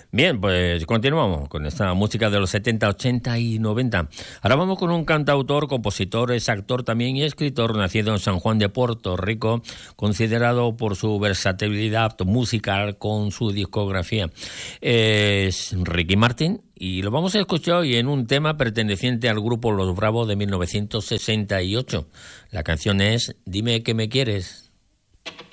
Bien, pues continuamos con esta música de los 70, 80 y 90. Ahora vamos con un cantautor, compositor, es actor también y escritor, nacido en San Juan de Puerto Rico, considerado por su versatilidad musical con su discografía. Es Ricky Martin y lo vamos a escuchar hoy en un tema perteneciente al grupo Los Bravos de 1968. La canción es Dime que me quieres.